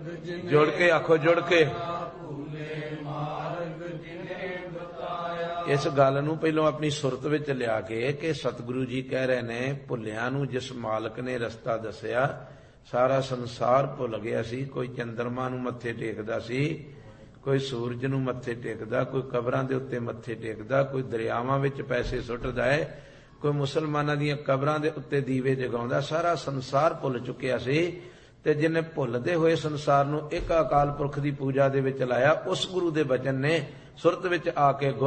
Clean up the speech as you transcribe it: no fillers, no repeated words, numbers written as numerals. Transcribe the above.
ਜੁੜ ਕੇ ਆਖੋ, ਜੁੜ ਕੇ। ਇਸ ਗੱਲ ਨੂੰ ਪਹਿਲਾਂ ਆਪਣੀ ਸੁਰਤ ਵਿੱਚ ਲਿਆ ਕੇ ਕਿ ਸਤਿਗੁਰੂ ਜੀ ਕਹਿ ਰਹੇ ਨੇ, ਭੁੱਲਿਆਂ ਨੂੰ ਜਿਸ ਮਾਲਕ ਨੇ ਰਸਤਾ ਦੱਸਿਆ, ਸਾਰਾ ਸੰਸਾਰ ਭੁੱਲ ਗਿਆ ਸੀ। ਕੋਈ ਚੰਦਰਮਾ ਨੂੰ ਮੱਥੇ ਟੇਕਦਾ ਸੀ, ਕੋਈ ਸੂਰਜ ਨੂੰ ਮੱਥੇ ਟੇਕਦਾ, ਕੋਈ ਕਬਰਾਂ ਦੇ ਉੱਤੇ ਮੱਥੇ ਟੇਕਦਾ, ਕੋਈ ਦਰਿਆਵਾਂ ਵਿੱਚ ਪੈਸੇ ਸੁੱਟਦਾ ਹੈ, ਕੋਈ ਮੁਸਲਮਾਨਾਂ ਦੀਆਂ ਕਬਰਾਂ ਦੇ ਉੱਤੇ ਦੀਵੇ ਜਗਾਉਂਦਾ। ਸਾਰਾ ਸੰਸਾਰ ਭੁੱਲ ਚੁੱਕਿਆ ਸੀ ਤੇ ਜਿਹਨੇ ਭੁੱਲਦੇ ਹੋਏ ਸੰਸਾਰ ਨੂੰ ਇੱਕ ਅਕਾਲ ਪੁਰਖ ਦੀ ਪੂਜਾ ਦੇ ਵਿੱਚ ਲਾਇਆ, ਉਸ ਗੁਰੂ ਦੇ ਬਚਨ ਨੇ ਸੁਰਤ ਵਿੱਚ ਆ ਕੇ